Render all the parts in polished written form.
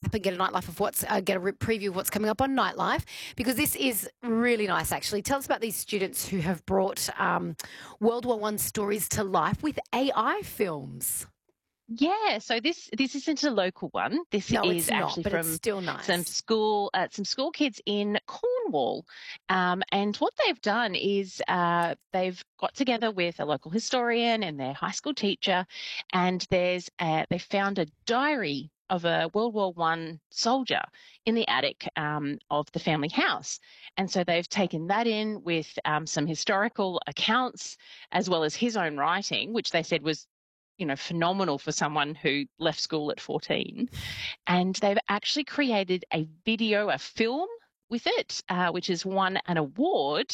up and get a nightlife of get a preview of what's coming up on Nightlife, because this is really nice, actually. Tell us about these students who have brought World War I stories to life with AI films. Yeah, so this isn't a local one. This No, is it's not, actually but from it's still nice. some school kids in Cornwall, and what they've done is they've got together with a local historian and their high school teacher, and they found a diary of a World War I soldier in the attic of the family house, and so they've taken that in with some historical accounts as well as his own writing, which they said was phenomenal for someone who left school at 14. And they've actually created a film with it, which has won an award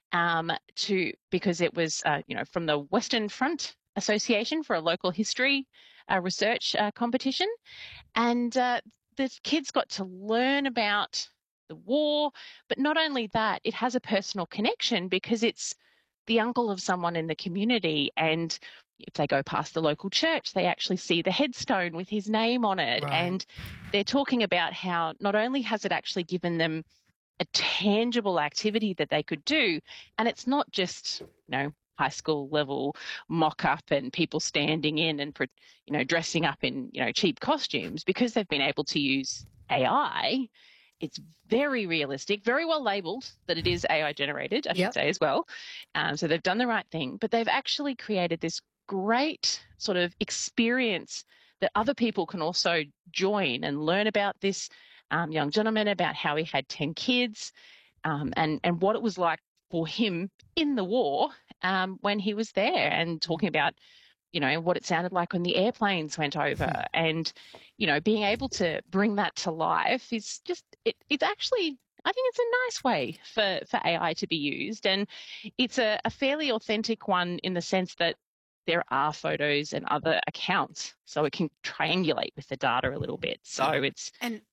because it was, from the Western Front Association for a local history research competition. And the kids got to learn about the war, but not only that, it has a personal connection because it's the uncle of someone in the community, and if they go past the local church, they actually see the headstone with his name on it. Right. And they're talking about how not only has it actually given them a tangible activity that they could do, and it's not just, high school level mock-up and people standing in and, dressing up in, cheap costumes, because they've been able to use AI. It's very realistic, very well labelled that it is AI generated, I should say as well. So they've done the right thing, but they've actually created this great sort of experience that other people can also join and learn about this young gentleman, about how he had 10 kids and what it was like for him in the war when he was there, and talking about what it sounded like when the airplanes went over. And, being able to bring that to life is just, it's actually, I think it's a nice way for AI to be used. And it's a fairly authentic one in the sense that there are photos and other accounts, so it can triangulate with the data a little bit. So it's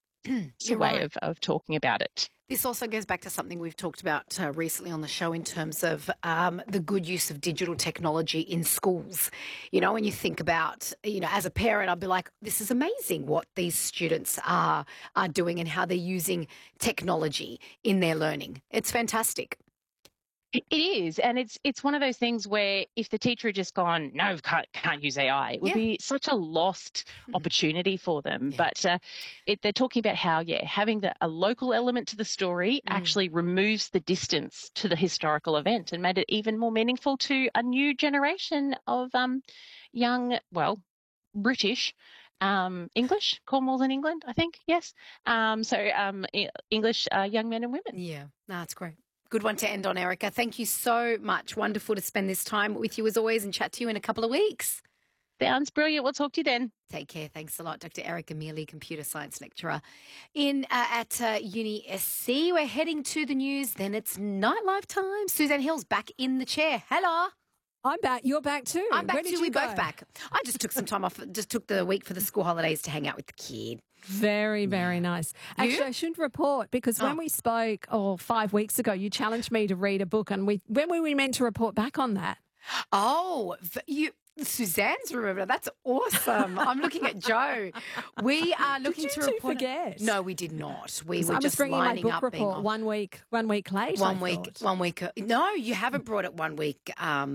a way of talking about it. This also goes back to something we've talked about recently on the show in terms of the good use of digital technology in schools. When you think about, as a parent, I'd be like, this is amazing what these students are doing and how they're using technology in their learning. It's fantastic. It is, and it's one of those things where if the teacher had just gone, no, can't use AI, it would be such a lost opportunity for them. But they're talking about how, having a local element to the story actually removes the distance to the historical event and made it even more meaningful to a new generation of young, British English, Cornwall's in England, I think, yes. English young men and women. Yeah, that's great. Good one to end on, Erica. Thank you so much. Wonderful to spend this time with you as always and chat to you in a couple of weeks. Sounds brilliant. We'll talk to you then. Take care. Thanks a lot, Dr. Erica Mealy, computer science lecturer at Uni SC. We're heading to the news. Then it's Nightlife time. Suzanne Hill's back in the chair. Hello. I'm back. You're back too. I'm back too. We're both back. I just took some time off. Just took the week for the school holidays to hang out with the kid. Very, very nice. Actually, I should report because when we spoke 5 weeks ago, you challenged me to read a book, and when were we meant to report back on that? Oh, Suzanne's remembered. That's awesome. I'm looking at Joe. We are looking to report. Forget? No, we did not. We were I was just bringing my lining book up. report 1 week late. 1 week. 1 week. No, you haven't brought it 1 week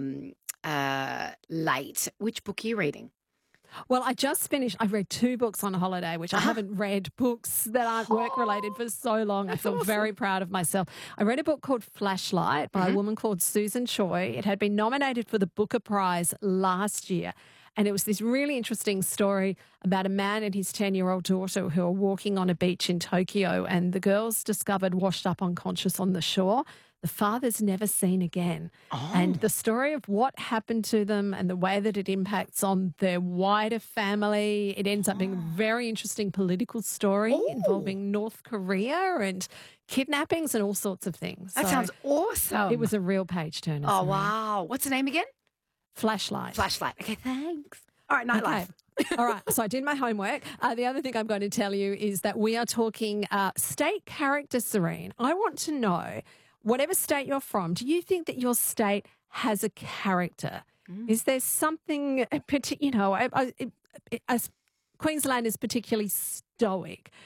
late. Which book are you reading? Well, I just finished. I read 2 books on holiday, which I haven't read books that aren't work-related for so long. I feel very proud of myself. I read a book called Flashlight by a woman called Susan Choi. It had been nominated for the Booker Prize last year. And it was this really interesting story about a man and his 10-year-old daughter who are walking on a beach in Tokyo, and the girl's discovered washed up unconscious on the shore. The father's never seen again. And the story of what happened to them and the way that it impacts on their wider family, it ends up being a very interesting political story involving North Korea and kidnappings and all sorts of things. That sounds awesome. It was a real page turner. Oh, wow. What's the name again? Flashlight. Okay, thanks. All right, Nightlife. Okay. All right, so I did my homework. The other thing I'm going to tell you is that we are talking state character, Serene. I want to know, whatever state you're from, do you think that your state has a character? Is there something, Queensland is particularly stoic.